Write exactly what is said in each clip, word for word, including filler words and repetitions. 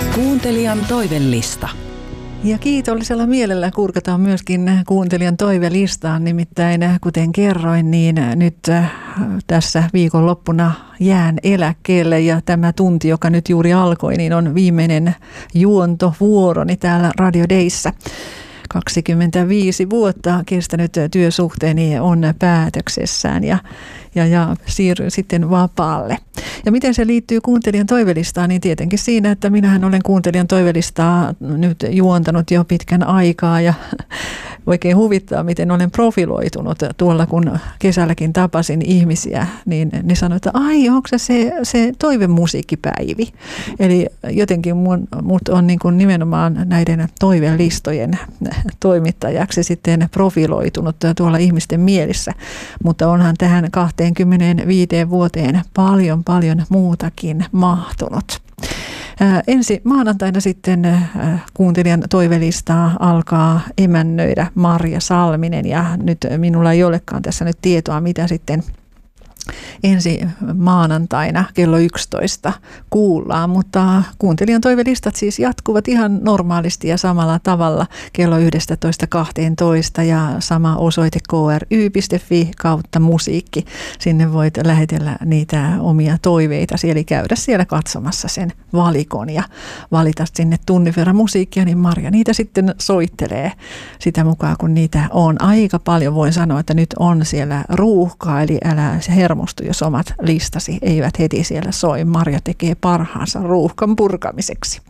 Kuuntelijan toivelista. Ja kiitollisella mielellä kurkataan myöskin kuuntelijan toivelistaan, nimittäin kuten kerroin, niin nyt tässä viikonloppuna jään eläkkeelle ja tämä tunti, joka nyt juuri alkoi, niin on viimeinen juontovuoroni täällä Radio Dayssä. kaksikymmentäviisi vuotta kestänyt työsuhteeni on päätöksessään ja, ja, ja siirryn sitten vapaalle. Ja miten se liittyy kuuntelijan toivelistaan, niin tietenkin siinä, että minähän olen kuuntelijan toivelistaa nyt juontanut jo pitkän aikaa ja oikein huvittaa, miten olen profiloitunut tuolla, kun kesälläkin tapasin ihmisiä, niin ne sanoivat, että ai, onko se se, se toivemusiikkipäivi? Eli jotenkin mun, mut on niin kuin nimenomaan näiden toivelistojen toimittajaksi sitten profiloitunut tuolla ihmisten mielissä, mutta onhan tähän kaksikymmentäviisi vuoteen paljon paljon muutakin mahtunut. Ää, ensi maanantaina sitten ää, kuuntelijan toivelistaa alkaa emännöidä Marja Salminen ja nyt minulla ei olekaan tässä nyt tietoa, mitä sitten ensi maanantaina kello yksitoista kuullaan, mutta kuuntelijan toivelistat siis jatkuvat ihan normaalisti ja samalla tavalla kello yksitoista kaksitoista ja sama osoite k r y piste f i kautta musiikki. Sinne voit lähetellä niitä omia toiveitasi, eli käydä siellä katsomassa sen valikon ja valita sinne tunnin verran musiikkia, niin Marja niitä sitten soittelee sitä mukaan, kun niitä on aika paljon. Voin sanoa, että nyt on siellä ruuhkaa, eli älä hermostu, jos omat listasi eivät heti siellä soi. Marja tekee parhaansa ruuhkan purkamiseksi.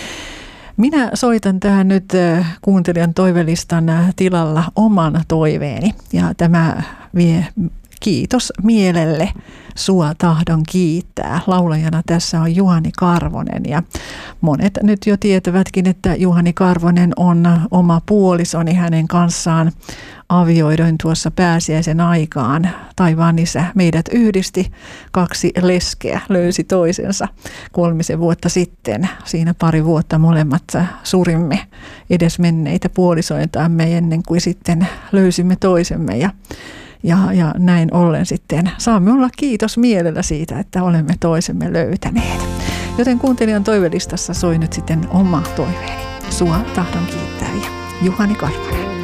Minä soitan tähän nyt kuuntelijan toivelistan tilalla oman toiveeni ja tämä vie kiitos mielelle. Sua tahdon kiittää. Laulajana tässä on Juhani Karvonen ja monet nyt jo tietävätkin, että Juhani Karvonen on oma puolisoni. Hänen kanssaan avioidoin tuossa pääsiäisen aikaan. Taivaan isä meidät yhdisti, kaksi leskeä löysi toisensa kolmisen vuotta sitten. Siinä pari vuotta molemmat surimme edesmenneitä puolisointamme ennen kuin sitten löysimme toisemme ja Ja, ja näin ollen sitten saamme olla kiitos mielellä siitä, että olemme toisemme löytäneet. Joten kuuntelijan toivelistassa soi nyt sitten oma toiveeni. Sua tahdon kiittää ja Juhani Karvonen.